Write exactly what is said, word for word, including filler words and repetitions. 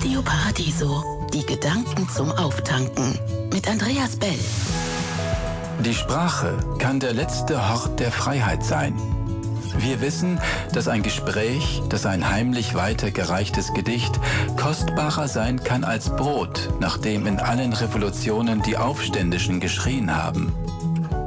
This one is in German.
Radio Paradiso, die Gedanken zum Auftanken mit Andreas Bell. Die Sprache kann der letzte Hort der Freiheit sein. Wir wissen, dass ein Gespräch, dass ein heimlich weitergereichtes Gedicht kostbarer sein kann als Brot, nach dem in allen Revolutionen die Aufständischen geschrien haben.